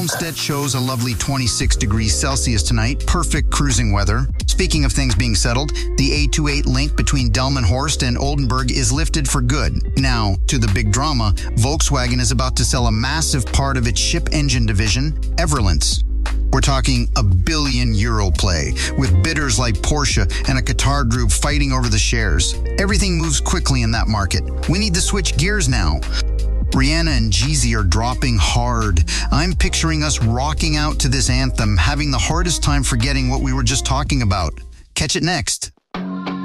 Helmstedt shows a lovely 26 degrees Celsius tonight, perfect cruising weather. Speaking of things being settled, the A28 link between Delmenhorst and Oldenburg is lifted for good. Now, to the big drama, Volkswagen is about to sell a massive part of its ship engine division, Everlance. We're talking €1 billion play, with bidders like Porsche and a Qatar group fighting over the shares. Everything moves quickly in that market. We need to switch gears now. Rihanna and Jeezy are dropping hard. I'm picturing us rocking out to this anthem, having the hardest time forgetting what we were just talking about. Catch it next.